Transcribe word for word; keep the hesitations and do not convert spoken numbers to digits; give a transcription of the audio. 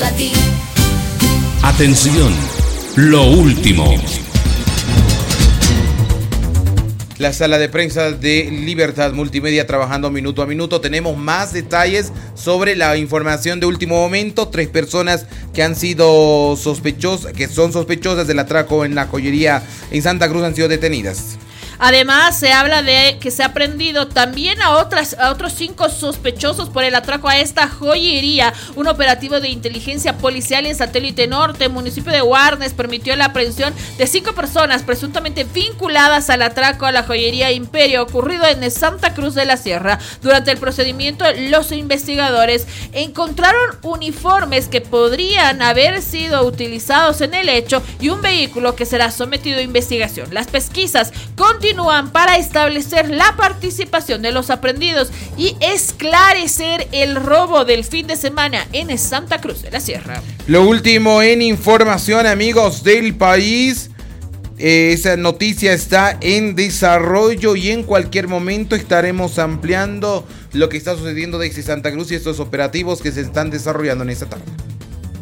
para ti. Atención, lo último. La sala de prensa de Libertad Multimedia trabajando minuto a minuto. Tenemos más detalles sobre la información de último momento. Tres personas que han sido sospechosas, que son sospechosas del atraco en la joyería en Santa Cruz han sido detenidas. Además, se habla de que se ha prendido también a, otras, a otros cinco sospechosos por el atraco a esta joyería. Un operativo de inteligencia policial en Satélite Norte, municipio de Guarnes, permitió la aprehensión de cinco personas presuntamente vinculadas al atraco a la joyería Imperio ocurrido en Santa Cruz de la Sierra. Durante el procedimiento, los investigadores encontraron uniformes que podrían haber sido utilizados en el hecho y un vehículo que será sometido a investigación. Las pesquisas continúan Continúan para establecer la participación de los aprendidos y esclarecer el robo del fin de semana en Santa Cruz de la Sierra. Lo último en información, amigos del país. Eh, esa noticia está en desarrollo y en cualquier momento estaremos ampliando lo que está sucediendo desde Santa Cruz y estos operativos que se están desarrollando en esta tarde.